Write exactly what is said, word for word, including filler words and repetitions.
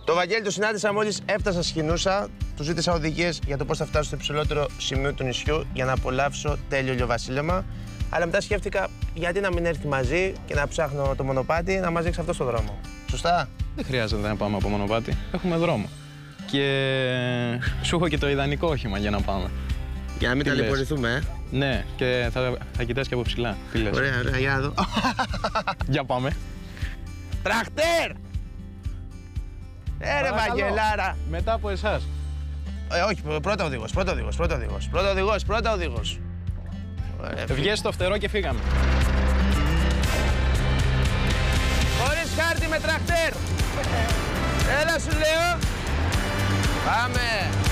Το Βαγγέλη το συνάντησα μόλις έφτασα Σχοινούσα. Του ζήτησα οδηγίες για το πώς θα φτάσω στο υψηλότερο σημείο του νησιού για να απολαύσω τέλειο ηλιοβασίλεμα. Αλλά μετά σκέφτηκα γιατί να μην έρθει μαζί και να ψάχνω το μονοπάτι να μας δείξει αυτό στο δρόμο. Σωστά. Δεν χρειάζεται να πάμε από μονοπάτι. Έχουμε δρόμο. Και σου έχω και το ιδανικό όχημα για να πάμε. Για να μην Τι ταλαιπωρηθούμε, ε. Ναι, και θα, θα κοιτάς και από ψηλά. Τι λες? Ωραία, ωραία, για να δω. Για πάμε. Τραχτέρ! Ε, ρε Βαγγελάρα. Μετά από εσάς. Ε, όχι, πρώτα οδηγός, πρώτα οδηγός, πρώτα οδηγός. Πρώτα οδηγός, πρώτα οδηγός. Βγες στο φτερό και φύγαμε. Χωρίς χάρτη με τραχτέρ. Έλα σου λέω. Πάμε.